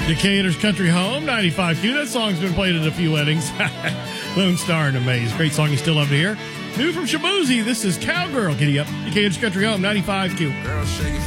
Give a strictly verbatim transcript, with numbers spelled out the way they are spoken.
Decatur's Country Home, ninety-five Q. That song's been played at a few weddings. Lone Star and Amaze. Great song you still love to hear. New from Shaboozey, this is Cowgirl. Giddy up. Decatur's Country Home, ninety-five Q. Girl, shake it